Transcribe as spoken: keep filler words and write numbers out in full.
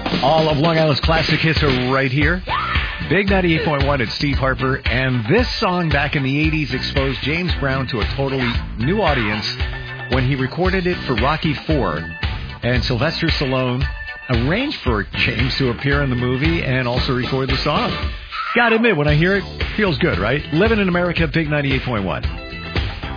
All of Long Island's classic hits are right here. Big ninety-eight point one at Steve Harper. And this song back in the eighties exposed James Brown to a totally new audience when he recorded it for Rocky four. And Sylvester Stallone arranged for James to appear in the movie and also record the song. Gotta admit, when I hear it, it feels good, right? Living in America, Big ninety-eight point one.